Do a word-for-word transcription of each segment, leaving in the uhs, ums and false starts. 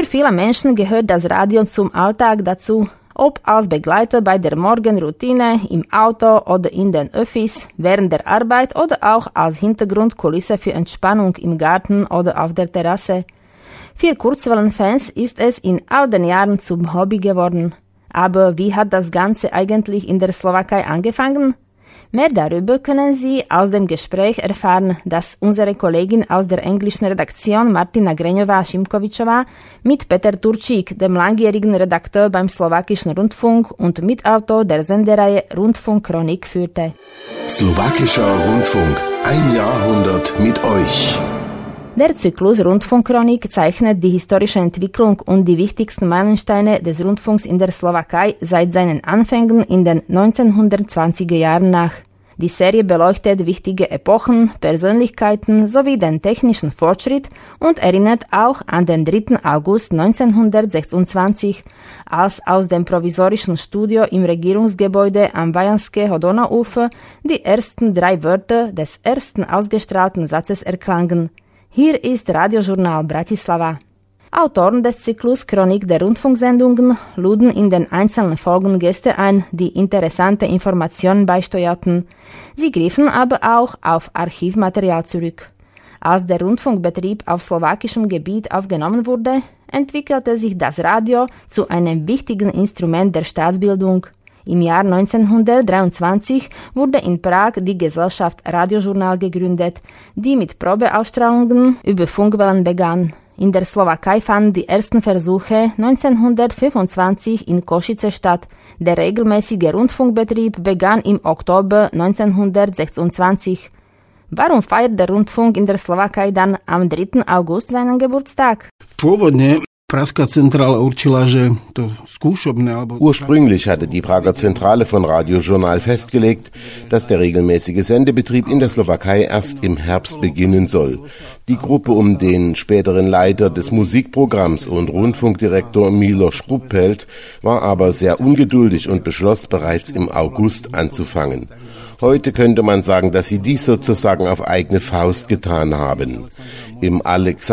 Für viele Menschen gehört das Radio zum Alltag dazu. Ob als Begleiter bei der Morgenroutine, im Auto oder in den Öffis, während der Arbeit oder auch als Hintergrundkulisse für Entspannung im Garten oder auf der Terrasse. Für Kurzwellenfans ist es in all den Jahren zum Hobby geworden. Aber wie hat das Ganze eigentlich in der Slowakei angefangen? Mehr darüber können Sie aus dem Gespräch erfahren, das unsere Kollegin aus der englischen Redaktion Martina Greňová-Šimkovičová mit Peter Turčík, dem langjährigen Redakteur beim slowakischen Rundfunk und Mitautor der Sendereihe Rundfunkchronik, führte. Slowakischer Rundfunk, ein Jahrhundert mit euch. Der Zyklus Rundfunkchronik zeichnet die historische Entwicklung und die wichtigsten Meilensteine des Rundfunks in der Slowakei seit seinen Anfängen in den neunzehnhundertzwanziger Jahren nach. Die Serie beleuchtet wichtige Epochen, Persönlichkeiten sowie den technischen Fortschritt und erinnert auch an den dritten August neunzehnhundertsechsundzwanzig, als aus dem provisorischen Studio im Regierungsgebäude am Vajanského Donauufer die ersten drei Wörter des ersten ausgestrahlten Satzes erklangen. Hier ist Radiojournal Bratislava. Autoren des Zyklus Chronik der Rundfunksendungen luden in den einzelnen Folgen Gäste ein, die interessante Informationen beisteuerten. Sie griffen aber auch auf Archivmaterial zurück. Als der Rundfunkbetrieb auf slowakischem Gebiet aufgenommen wurde, entwickelte sich das Radio zu einem wichtigen Instrument der Staatsbildung. Im Jahr neunzehnhundertdreiundzwanzig wurde in Prag die Gesellschaft Radiojournal gegründet, die mit Probeausstrahlungen über Funkwellen begann. In der Slowakei fanden die ersten Versuche neunzehnhundertfünfundzwanzig in Košice statt. Der regelmäßige Rundfunkbetrieb begann im Oktober neunzehnhundertsechsundzwanzig. Warum feiert der Rundfunk in der Slowakei dann am dritten August seinen Geburtstag? Pôvodne Pražská centrála určila, že to skúšobné alebo... Ursprünglich hatte die Prager Zentrale von Radiojournal festgelegt, dass der regelmäßige Sendebetrieb in der Slowakei erst im Herbst beginnen soll. Die Gruppe um den späteren Leiter des Musikprogramms und Rundfunkdirektor Miloš Ruppelt war aber sehr ungeduldig und beschloss bereits im August anzufangen. Heute könnte man sagen, dass sie dies sozusagen auf eigene Faust getan haben. Im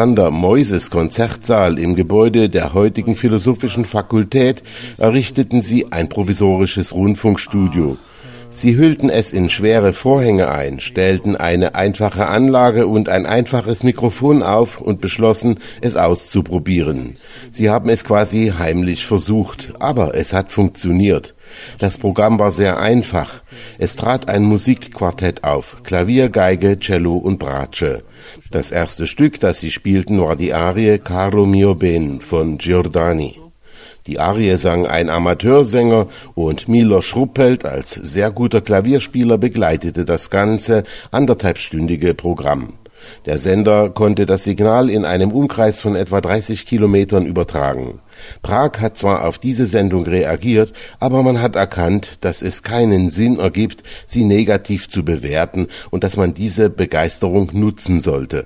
Alexander-Moises-Konzertsaal im Gebäude der heutigen Philosophischen Fakultät errichteten sie ein provisorisches Rundfunkstudio. Sie hüllten es in schwere Vorhänge ein, stellten eine einfache Anlage und ein einfaches Mikrofon auf und beschlossen, es auszuprobieren. Sie haben es quasi heimlich versucht, aber es hat funktioniert. Das Programm war sehr einfach. Es trat ein Musikquartett auf, Klavier, Geige, Cello und Bratsche. Das erste Stück, das sie spielten, war die Arie Caro mio ben von Giordani. Die Arie sang ein Amateursänger und Miloš Ruppelt als sehr guter Klavierspieler begleitete das ganze anderthalbstündige Programm. Der Sender konnte das Signal in einem Umkreis von etwa dreißig Kilometern übertragen. Prag hat zwar auf diese Sendung reagiert, aber man hat erkannt, dass es keinen Sinn ergibt, sie negativ zu bewerten und dass man diese Begeisterung nutzen sollte.